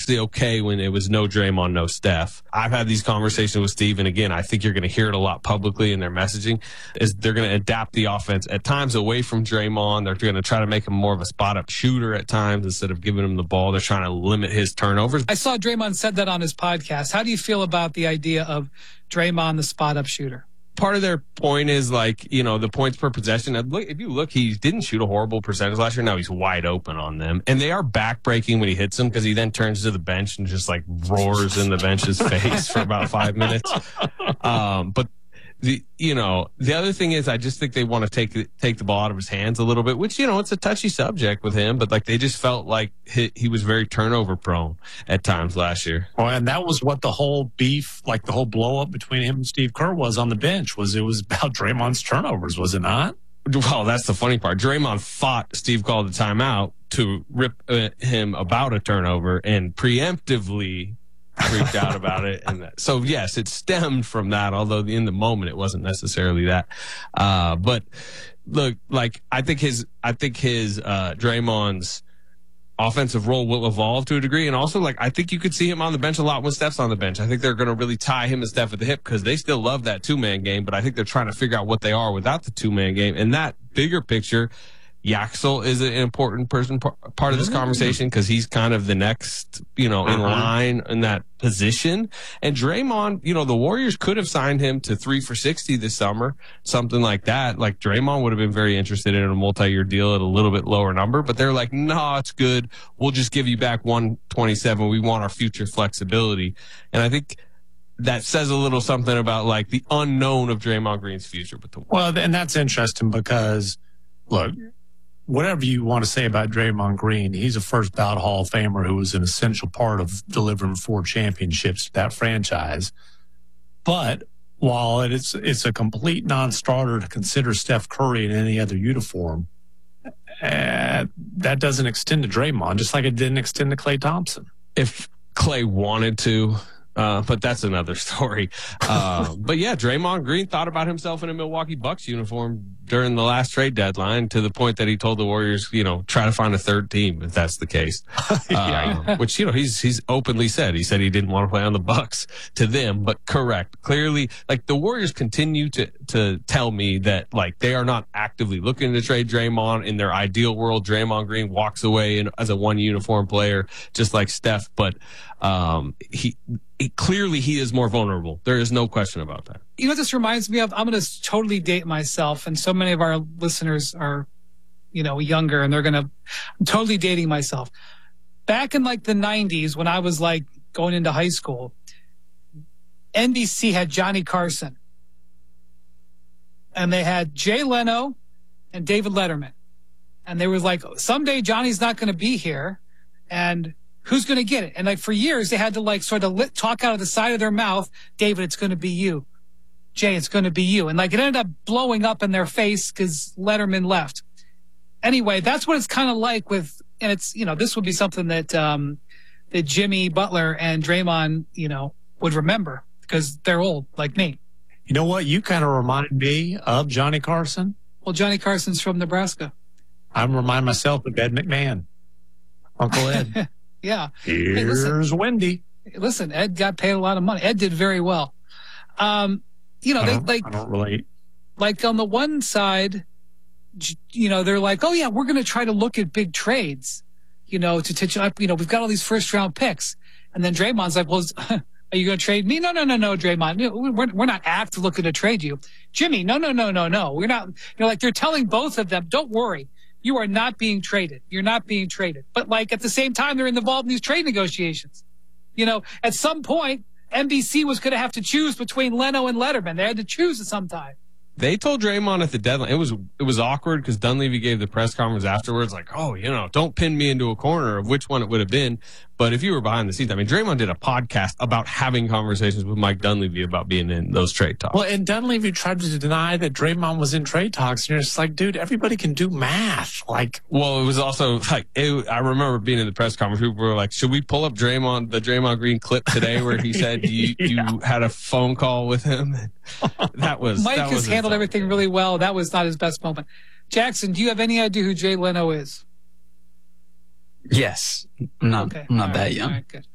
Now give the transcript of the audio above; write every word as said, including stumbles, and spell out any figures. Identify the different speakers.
Speaker 1: actually okay when it was no Draymond, no Steph. I've had these conversations with Steve, and again, I think you're going to hear it a lot publicly in their messaging, is they're going to adapt the offense at times away from Draymond. They're going to try to make him more of a spot-up shooter at times instead of giving him the ball. They're trying to limit his turnovers.
Speaker 2: I saw Draymond said that on his podcast. How do you feel about the idea of Draymond, the spot-up shooter?
Speaker 1: Part of their point is, like, you know, the points per possession. Look, if you look, he didn't shoot a horrible percentage last year. Now he's wide open on them. And they are backbreaking when he hits them because he then turns to the bench and just, like, roars in the bench's face for about five minutes. Um, but, the you know, the other thing is I just think they want to take take the ball out of his hands a little bit, which, you know, it's a touchy subject with him. But, like, they just felt like he, he was very turnover prone at times last year.
Speaker 3: Well, and that was what the whole beef, like the whole blow up between him and Steve Kerr was on the bench, was it was about Draymond's turnovers, was it not?
Speaker 1: Well, that's the funny part. Draymond fought Steve called the timeout to rip uh, him about a turnover and preemptively freaked out about it. And that, so, yes, it stemmed from that, although in the moment it wasn't necessarily that. Uh, but look, like, I think his, I think his, uh, Draymond's offensive role will evolve to a degree. And also, like, I think you could see him on the bench a lot when Steph's on the bench. I think they're going to really tie him and Steph at the hip because they still love that two-man game, but I think they're trying to figure out what they are without the two-man game. And that bigger picture, Yaxel is an important person, part of this conversation because he's kind of the next, you know, in line in that position. And Draymond, you know, the Warriors could have signed him to three for sixty this summer, something like that. Like, Draymond would have been very interested in a multi-year deal at a little bit lower number, but they're like, no, it's good. We'll just give you back one twenty-seven. We want our future flexibility. And I think that says a little something about, like, the unknown of Draymond Green's future with the Warriors.
Speaker 3: Well, and that's interesting because, look, whatever you want to say about Draymond Green, he's a first ballot Hall of Famer who was an essential part of delivering four championships to that franchise. But while it's it's a complete non-starter to consider Steph Curry in any other uniform, uh, that doesn't extend to Draymond, just like it didn't extend to Klay Thompson.
Speaker 1: If Klay wanted to, uh, but that's another story. Uh, but yeah, Draymond Green thought about himself in a Milwaukee Bucks uniform during the last trade deadline, to the point that he told the Warriors, you know, try to find a third team if that's the case.
Speaker 3: Yeah.
Speaker 1: uh, which, you know, he's he's openly said. He said he didn't want to play on the Bucks to them, but correct. Clearly, like, the Warriors continue to to tell me that, like, they are not actively looking to trade Draymond. In their ideal world, Draymond Green walks away in, as a one uniform player, just like Steph. But um, he, he clearly he is more vulnerable. There is no question about that.
Speaker 2: You know what this reminds me of? I'm going to totally date myself, and so many of our listeners are, you know, younger, and they're going to, I'm totally dating myself. Back in, like, the nineties, when I was, like, going into high school, N B C had Johnny Carson, and they had Jay Leno and David Letterman, and they were like, someday Johnny's not going to be here, and who's going to get it? And, like, for years, they had to, like, sort of lit, talk out of the side of their mouth, David, it's going to be you. Jay, it's going to be you. And, like, it ended up blowing up in their face because Letterman left. Anyway, that's what it's kind of like with, and it's, you know, this would be something that, um, that Jimmy Butler and Draymond, you know, would remember because they're old like me.
Speaker 3: You know what? You kind of reminded me of Johnny Carson.
Speaker 2: Well, Johnny Carson's from Nebraska.
Speaker 3: I'm reminding myself of Ed McMahon, Uncle Ed.
Speaker 2: Yeah.
Speaker 3: Here's
Speaker 2: hey, listen,
Speaker 3: Wendy.
Speaker 2: Listen, Ed got paid a lot of money. Ed did very well. Um, You know,
Speaker 3: I
Speaker 2: they
Speaker 3: don't,
Speaker 2: like,
Speaker 3: I don't relate.
Speaker 2: Like, on the one side, you know, they're like, oh yeah, we're going to try to look at big trades, you know, to, to, you know, we've got all these first round picks. And then Draymond's like, well, are you going to trade me? No, no, no, no, Draymond. We're, we're not actively looking to trade you. Jimmy, no, no, no, no, no. We're not, you know, like, they're telling both of them, don't worry. You are not being traded. You're not being traded. But, like, at the same time, they're involved in these trade negotiations. You know, at some point, N B C was going to have to choose between Leno and Letterman. They had to choose at some time.
Speaker 1: They told Draymond at the deadline, it was it was awkward because Dunleavy gave the press conference afterwards, like, oh, you know, don't pin me into a corner of which one it would have been. But if you were behind the scenes, I mean, Draymond did a podcast about having conversations with Mike Dunleavy about being in those trade talks.
Speaker 3: Well, and Dunleavy tried to deny that Draymond was in trade talks. And you're just like, dude, everybody can do math. Like,
Speaker 1: well, it was also like, it, I remember being in the press conference, people were like, should we pull up Draymond, the Draymond Green clip today where he said you, yeah. you had a phone call with him? That was,
Speaker 2: Mike
Speaker 1: that
Speaker 2: has
Speaker 1: was
Speaker 2: handled everything really well. That was not his best moment. Jackson, do you have any idea who Jay Leno is?
Speaker 4: Yes. I'm not,
Speaker 2: okay.
Speaker 4: I'm not
Speaker 2: All
Speaker 4: that
Speaker 2: right.
Speaker 4: young.
Speaker 2: All right, good.